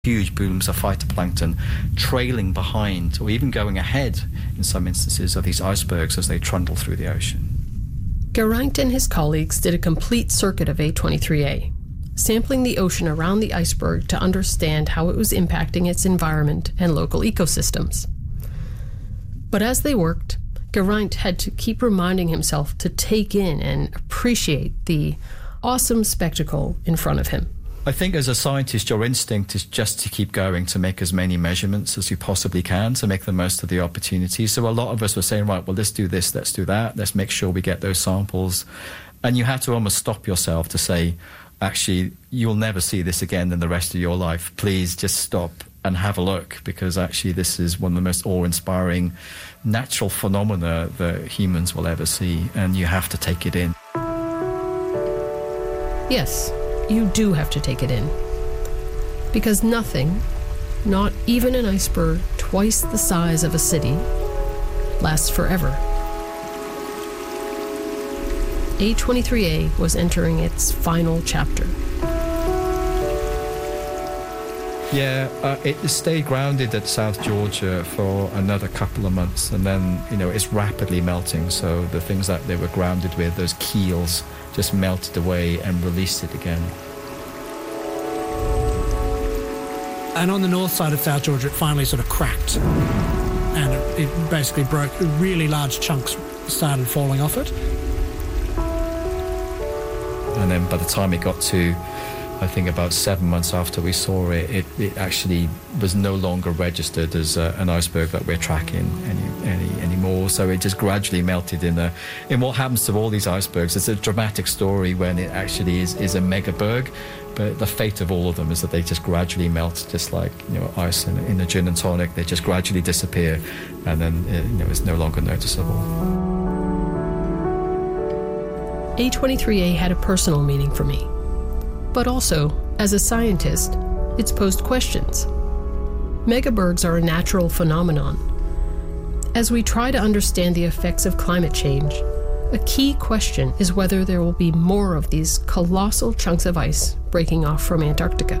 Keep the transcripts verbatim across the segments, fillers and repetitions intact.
huge blooms of phytoplankton trailing behind or even going ahead in some instances of these icebergs as they trundle through the ocean. Geraint and his colleagues did a complete circuit of A twenty-three A, sampling the ocean around the iceberg to understand how it was impacting its environment and local ecosystems. But as they worked, Geraint had to keep reminding himself to take in and appreciate the awesome spectacle in front of him. I think as a scientist, your instinct is just to keep going, to make as many measurements as you possibly can, to make the most of the opportunities. So a lot of us were saying, right, well, let's do this, let's do that, let's make sure we get those samples. And you have to almost stop yourself to say, actually, you'll never see this again in the rest of your life. Please just stop and have a look, because actually this is one of the most awe-inspiring natural phenomena that humans will ever see, and you have to take it in. Yes. You do have to take it in. Because nothing, not even an iceberg twice the size of a city, lasts forever. A twenty-three A was entering its final chapter. Yeah, uh, it stayed grounded at South Georgia for another couple of months, and then, you know, it's rapidly melting, so the things that they were grounded with, those keels, just melted away and released it again. And on the north side of South Georgia, it finally sort of cracked, and it, it basically broke. Really large chunks started falling off it. And then by the time it got to, I think about seven months after we saw it, it, it actually was no longer registered as uh, an iceberg that we're tracking any, any anymore. So it just gradually melted in a, in what happens to all these icebergs. It's a dramatic story when it actually is, is a megaberg, but the fate of all of them is that they just gradually melt, just like, you know, ice in, in a gin and tonic. They just gradually disappear, and then it, you know, it's no longer noticeable. A twenty-three A had a personal meaning for me. But also, as a scientist, it's posed questions. Megabergs are a natural phenomenon. As we try to understand the effects of climate change, a key question is whether there will be more of these colossal chunks of ice breaking off from Antarctica.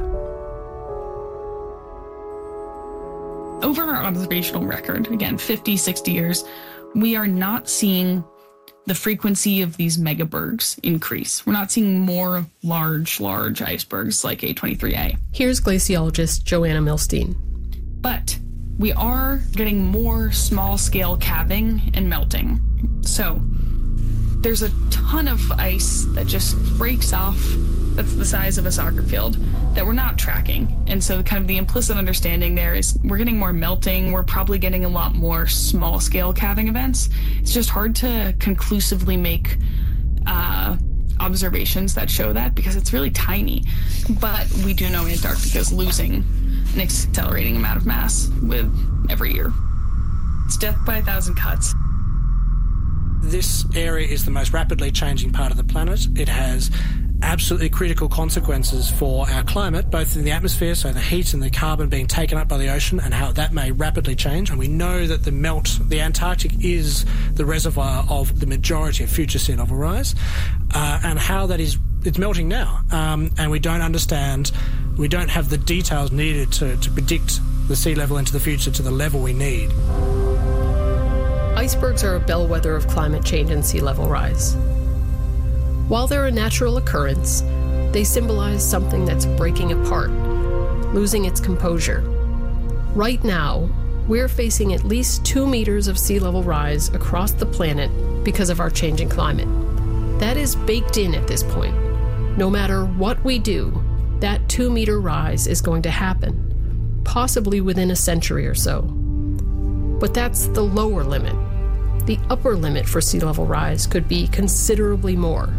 Over our observational record, again, fifty, sixty years, we are not seeing the frequency of these megabergs increase. We're not seeing more large, large icebergs like A twenty-three A. Here's glaciologist Joanna Milstein. But we are getting more small-scale calving and melting. So there's a ton of ice that just breaks off, that's the size of a soccer field, that we're not tracking. And so kind of the implicit understanding there is we're getting more melting, we're probably getting a lot more small-scale calving events. It's just hard to conclusively make uh, observations that show that because it's really tiny. But we do know Antarctica is losing an accelerating amount of mass with every year. It's death by a thousand cuts. This area is the most rapidly changing part of the planet. It has absolutely critical consequences for our climate, both in the atmosphere, so the heat and the carbon being taken up by the ocean, and how that may rapidly change. And we know that the melt, the Antarctic is the reservoir of the majority of future sea level rise, uh, and how that is, it's melting now. Um, and we don't understand, we don't have the details needed to, to predict the sea level into the future to the level we need. Icebergs are a bellwether of climate change and sea level rise. While they're a natural occurrence, they symbolize something that's breaking apart, losing its composure. Right now, we're facing at least two meters of sea level rise across the planet because of our changing climate. That is baked in at this point. No matter what we do, that two meter rise is going to happen, possibly within a century or so. But that's the lower limit. The upper limit for sea level rise could be considerably more.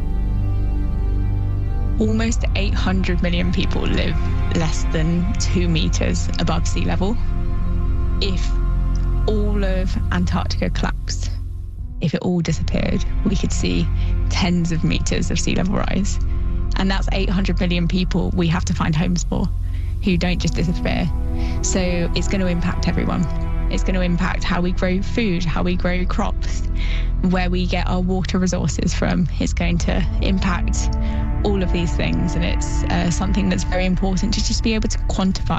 Almost eight hundred million people live less than two meters above sea level. If all of Antarctica collapsed, if it all disappeared, we could see tens of meters of sea level rise. And that's eight hundred million people we have to find homes for, who don't just disappear. So it's going to impact everyone. It's going to impact how we grow food, how we grow crops, where we get our water resources from. It's going to impact all of these things, and it's uh, something that's very important to just be able to quantify